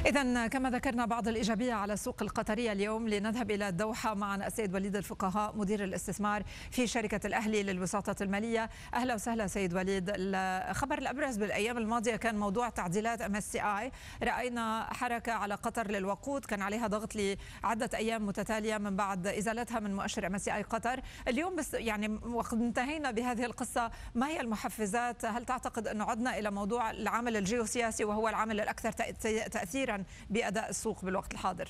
إذا كما ذكرنا بعض الإيجابية على السوق القطرية اليوم، لنذهب إلى الدوحة مع السيد وليد الفقهاء مدير الاستثمار في شركة الأهلي للوساطة المالية. أهلا وسهلا سيد وليد. الخبر الأبرز بالأيام الماضية كان موضوع تعديلات MSCI. رأينا حركة على قطر للوقود كان عليها ضغط لعدة أيام متتالية من بعد إزالتها من مؤشر MSCI قطر. اليوم بس يعني وقد انتهينا بهذه القصة، ما هي المحفزات؟ هل تعتقد أنه عدنا إلى موضوع العامل الجيوسياسي وهو العامل الأكثر تأثيرا بأداء السوق بالوقت الحاضر؟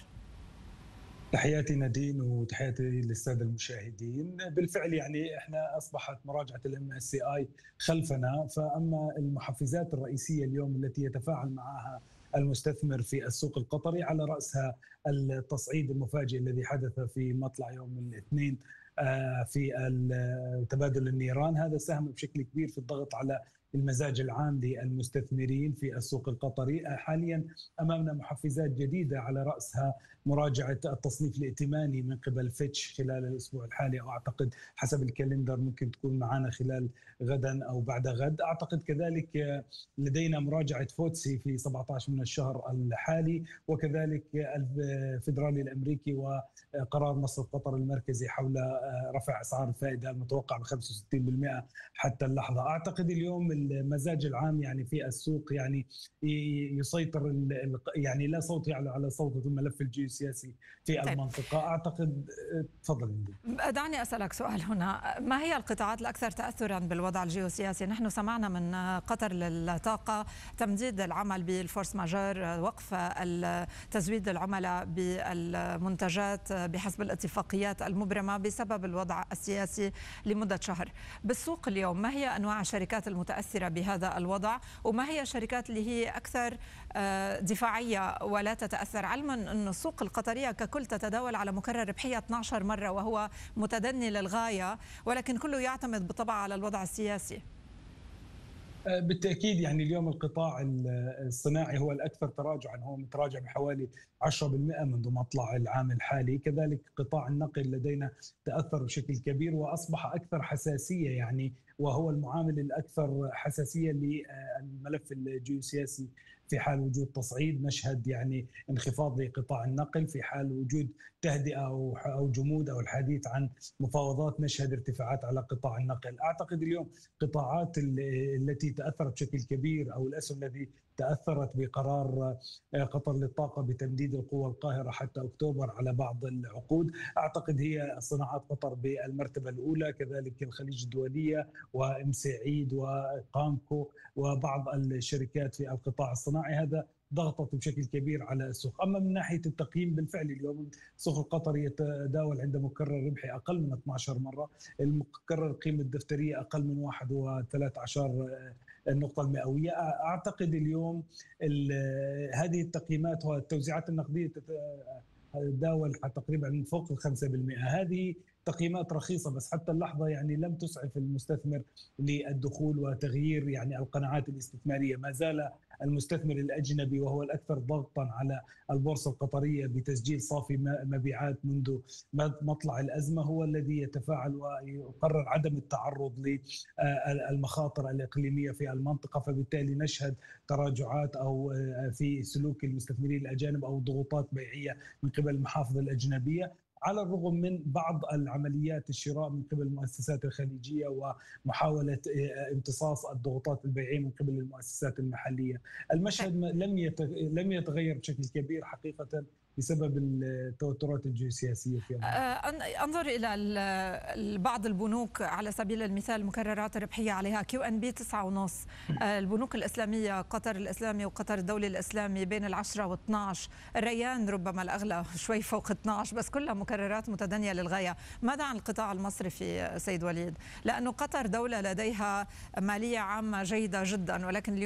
تحياتي نادين وتحياتي للسادة المشاهدين. بالفعل يعني احنا اصبحت مراجعة MSCI خلفنا، فاما المحفزات الرئيسية اليوم التي يتفاعل معها المستثمر في السوق القطري على رأسها التصعيد المفاجئ الذي حدث في مطلع يوم الاثنين في تبادل النيران. هذا ساهم بشكل كبير في الضغط على المزاج العام للمستثمرين في السوق القطري. حاليا أمامنا محفزات جديدة على رأسها مراجعة التصنيف الائتماني من قبل فيتش خلال الأسبوع الحالي، أو أعتقد حسب الكالندر ممكن تكون معنا خلال غدا أو بعد غد. أعتقد كذلك لدينا مراجعة فوتسي في 17 من الشهر الحالي، وكذلك الفيدرالي الأمريكي وقرار مصرف قطر المركزي حول رفع أسعار الفائدة المتوقع ب 65% حتى اللحظة. أعتقد اليوم المزاج العام يعني في السوق يعني يسيطر، يعني لا صوت يعلو على صوت الملف الجيوسياسي في المنطقة. أعتقد تفضل. دعني أسألك سؤال هنا، ما هي القطاعات الأكثر تأثرا بالوضع الجيوسياسي؟ نحن سمعنا من قطر للطاقة تمديد العمل بالفورس ماجور، وقف تزويد العملاء بالمنتجات بحسب الاتفاقيات المبرمة بسبب الوضع السياسي لمدة شهر. بالسوق اليوم ما هي أنواع الشركات المتأثرة بهذا الوضع، وما هي الشركات اللي هي أكثر دفاعية ولا تتأثر، علما أن السوق القطرية ككل تتداول على مكرر ربحية 12 مرة وهو متدني للغاية، ولكن كله يعتمد بالطبع على الوضع السياسي؟ بالتأكيد يعني اليوم القطاع الصناعي هو الأكثر تراجعا، هو متراجع بحوالي 10% منذ مطلع العام الحالي. كذلك قطاع النقل لدينا تأثر بشكل كبير وأصبح أكثر حساسية، يعني وهو المعامل الأكثر حساسية للملف الجيوسياسي. في حال وجود تصعيد نشهد يعني انخفاض لقطاع النقل، في حال وجود تهدئة أو جمود أو الحديث عن مفاوضات نشهد ارتفاعات على قطاع النقل. أعتقد اليوم قطاعات التي تأثرت بشكل كبير أو الأسهم التي تأثرت بقرار قطر للطاقة بتمديد القوى القاهرة حتى أكتوبر على بعض العقود، أعتقد هي صناعات قطر بالمرتبة الأولى، كذلك الخليج الدولية وام سعيد وقامكو وبعض الشركات في القطاع الصناعي. هذا ضغطت بشكل كبير على السوق. أما من ناحية التقييم، بالفعل اليوم السوق القطري يتداول عند مكرر ربحي أقل من 12 مرة، المكرر القيمة الدفترية أقل من 1.13 النقطة المئوية. أعتقد اليوم هذه التقييمات والتوزيعات النقدية تتداول تقريبا من فوق 5%. هذه تقييمات رخيصة، بس حتى اللحظة يعني لم تسعف المستثمر للدخول وتغيير يعني القناعات الاستثمارية. ما زال المستثمر الأجنبي وهو الأكثر ضغطا على البورصة القطرية بتسجيل صافي مبيعات منذ مطلع الأزمة هو الذي يتفاعل ويقرر عدم التعرض للمخاطر الإقليمية في المنطقة، فبالتالي نشهد تراجعات أو في سلوك المستثمرين الأجانب أو ضغوطات بيعية من قبل المحافظ الأجنبية، على الرغم من بعض العمليات الشراء من قبل المؤسسات الخليجية ومحاولة امتصاص الضغوطات البيعية من قبل المؤسسات المحلية. المشهد لم يتغير بشكل كبير حقيقة بسبب التوترات الجيوسياسية في انظر إلى بعض البنوك على سبيل المثال مكررات الربحية عليها QNB 9.5، البنوك الإسلامية قطر الإسلامي وقطر الدولي الإسلامي بين 10 و12، الريان ربما الأغلى شوي فوق 12، بس كلها مكررات متدنية للغاية. ماذا عن القطاع المصرفي سيد وليد؟ لأنه قطر دولة لديها مالية عامة جيدة جدا، ولكن اليوم